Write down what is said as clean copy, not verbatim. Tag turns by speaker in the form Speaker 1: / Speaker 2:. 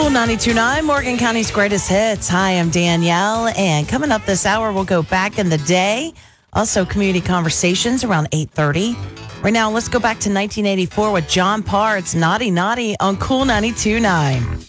Speaker 1: Cool 92.9, Morgan County's greatest hits. Hi, I'm Danielle, and coming up this hour, we'll go back in the day. Also, community conversations around 8:30. Right now, let's go back to 1984 with John Parr. It's Naughty Naughty on Cool 92.9.